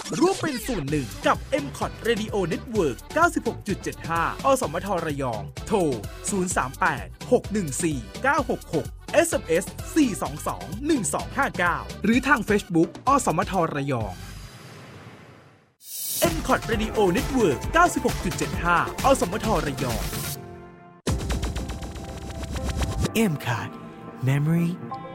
ร่วมเป็นส่วนหนึ่งกับ MCOT Radio Network 96.75 อสมทระยองโทร 038-614-966 SMS 422-1259 หรือทาง Facebook อสมทระยอง MCOT Radio Network 96.75 อสมทระยอง MCOT Memory